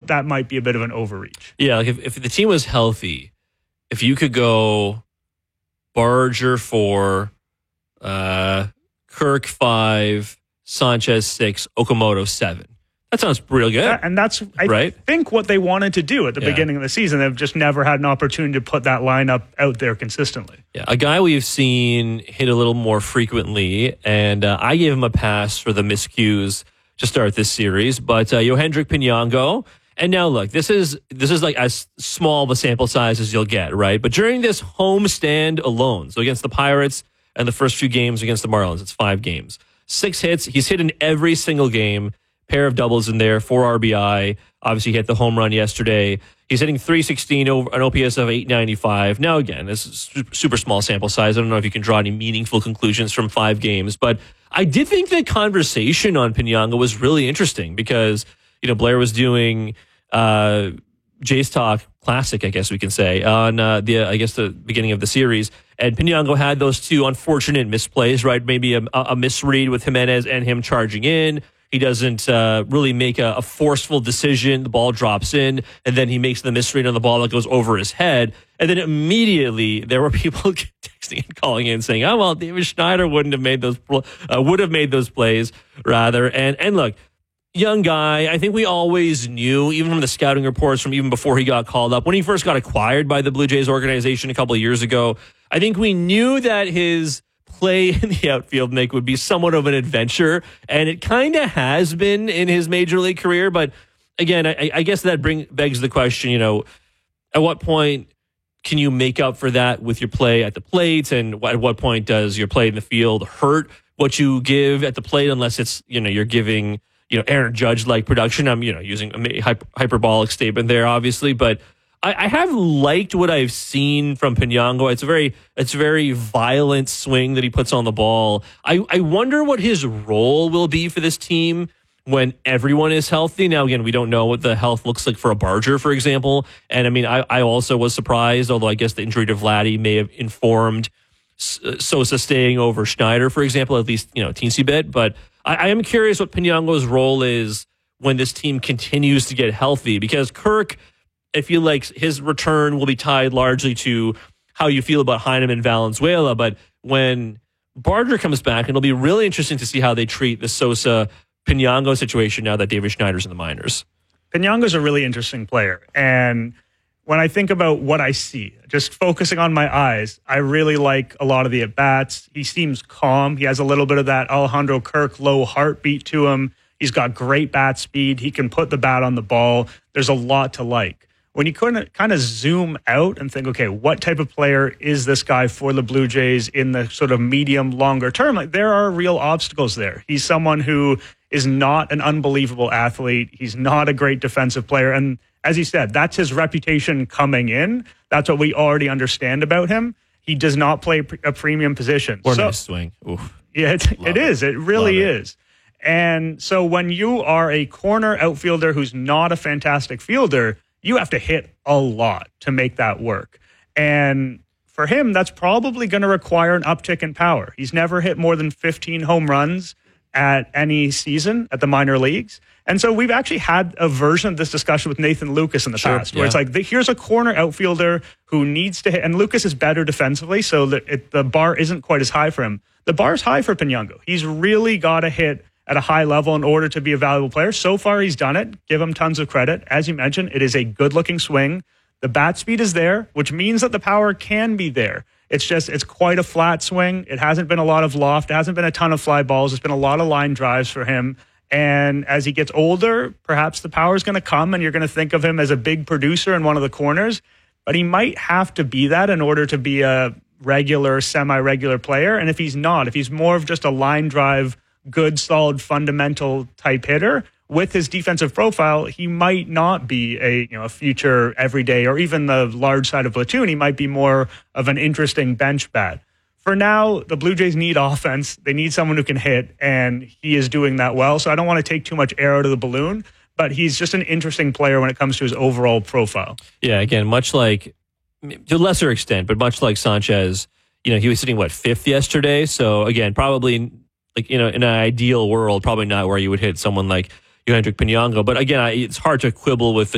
that might be a bit of an overreach. Yeah, like if the team was healthy, if you could go Barger 4, Kirk 5, Sanchez 6, Okamoto 7. That sounds real good. And that's, I think, what they wanted to do at the beginning of the season. They've just never had an opportunity to put that lineup out there consistently. Yeah, a guy we've seen hit a little more frequently, and I gave him a pass for the miscues to start this series, but Yohendrick Pinango. And now look, this is like as small of a sample size as you'll get, right? But during this homestand alone, so against the Pirates and the first few games against the Marlins, it's 5 games. 6 hits. He's hit in every single game. Pair of doubles in there, 4 RBI. Obviously, he hit the home run yesterday. He's hitting .316 over an OPS of .895. Now, again, this is super small sample size. I don't know if you can draw any meaningful conclusions from 5 games, but I did think the conversation on Pinango was really interesting because, Blair was doing Jays Talk Classic, I guess we can say, on the beginning of the series. And Pinango had those 2 unfortunate misplays, right? Maybe a misread with Jimenez and him charging in. He doesn't really make a forceful decision. The ball drops in, and then he makes the misread on the ball that goes over his head. And then immediately there were people texting and calling in saying, "Oh well, David Schneider would have made those plays rather." And look, young guy. I think we always knew, even from the scouting reports from even before he got called up, when he first got acquired by the Blue Jays organization a couple of years ago. I think we knew that his play in the outfield, Nick, would be somewhat of an adventure, and it kind of has been in his major league career. But again, I guess that begs the question, at what point can you make up for that with your play at the plate, and at what point does your play in the field hurt what you give at the plate, unless it's, you're giving, Aaron Judge-like production. I'm, using a hyperbolic statement there, obviously, but I have liked what I've seen from Pinango. It's a very violent swing that he puts on the ball. I wonder what his role will be for this team when everyone is healthy. Now, again, we don't know what the health looks like for a Barger, for example. And I mean, I also was surprised, although I guess the injury to Vladdy may have informed Sosa staying over Schneider, for example, at least, a teensy bit. But I am curious what Pinango's role is when this team continues to get healthy, because Kirk, I feel like his return will be tied largely to how you feel about Heineman and Valenzuela. But when Barger comes back, it'll be really interesting to see how they treat the Sosa-Pinango situation now that David Schneider's in the minors. Pinango's a really interesting player. And when I think about what I see, just focusing on my eyes, I really like a lot of the at-bats. He seems calm. He has a little bit of that Alejandro Kirk low heartbeat to him. He's got great bat speed. He can put the bat on the ball. There's a lot to like. When you kind of zoom out and think, okay, what type of player is this guy for the Blue Jays in the sort of medium, longer term? Like, there are real obstacles there. He's someone who is not an unbelievable athlete. He's not a great defensive player. And as he said, that's his reputation coming in. That's what we already understand about him. He does not play a premium position. Or nice swing. Oof. Yeah, it is. It really is. And so when you are a corner outfielder who's not a fantastic fielder, you have to hit a lot to make that work. And for him, that's probably going to require an uptick in power. He's never hit more than 15 home runs at any season at the minor leagues. And so we've actually had a version of this discussion with Nathan Lucas in the past, where it's like, here's a corner outfielder who needs to hit, and Lucas is better defensively, so the bar isn't quite as high for him. The bar's high for Pinango. He's really got to hit at a high level in order to be a valuable player. So far, he's done it. Give him tons of credit. As you mentioned, it is a good-looking swing. The bat speed is there, which means that the power can be there. It's quite a flat swing. It hasn't been a lot of loft. It hasn't been a ton of fly balls. It's been a lot of line drives for him. And as he gets older, perhaps the power is going to come and you're going to think of him as a big producer in one of the corners. But he might have to be that in order to be a regular, semi-regular player. And if he's not, if he's more of just a line drive, good, solid, fundamental type hitter, with his defensive profile, he might not be a future everyday or even the large side of platoon. He might be more of an interesting bench bat. For now, the Blue Jays need offense. They need someone who can hit, and he is doing that well. So I don't want to take too much air out of the balloon, but he's just an interesting player when it comes to his overall profile. Yeah, again, much like, to a lesser extent, but much like Sanchez, he was sitting, fifth yesterday? So again, probably in an ideal world, probably not where you would hit someone like Yohendrick Pinango. But again, it's hard to quibble with the